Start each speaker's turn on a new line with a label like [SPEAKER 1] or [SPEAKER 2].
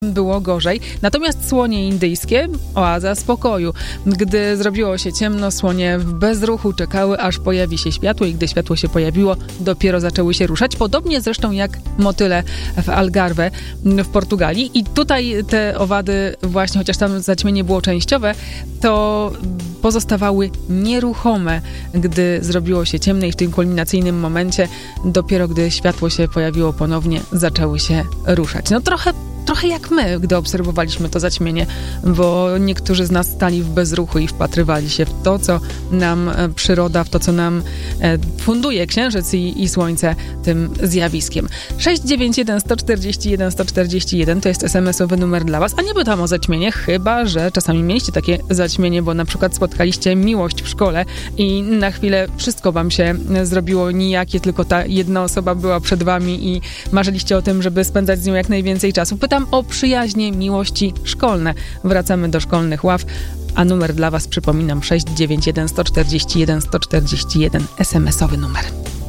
[SPEAKER 1] było gorzej. Natomiast słonie indyjskie, oaza spokoju. Gdy zrobiło się ciemno, słonie w bezruchu czekały, aż pojawi się światło i gdy światło się pojawiło, dopiero zaczęły się ruszać. Podobnie zresztą jak motyle w Algarve w Portugalii. I tutaj te owady właśnie, chociaż tam zaćmienie było częściowe, to pozostawały nieruchome, gdy zrobiło się ciemno i w tym kulminacyjnym momencie, dopiero gdy światło się pojawiło ponownie, zaczęły się ruszać. No trochę jak my, gdy obserwowaliśmy to zaćmienie, bo niektórzy z nas stali w bezruchu i wpatrywali się w to, co nam przyroda, w to, co nam funduje Księżyc i Słońce tym zjawiskiem. 691 141 141 to jest SMS-owy numer dla was, a nie pytam o zaćmienie, chyba że czasami mieliście takie zaćmienie, bo na przykład spotkaliście miłość w szkole i na chwilę wszystko wam się zrobiło nijakie, tylko ta jedna osoba była przed wami i marzyliście o tym, żeby spędzać z nią jak najwięcej czasu. Pytam o przyjaźnie, miłości szkolne. Wracamy do szkolnych ław, a numer dla was, przypominam, 691 141 141, SMS-owy numer.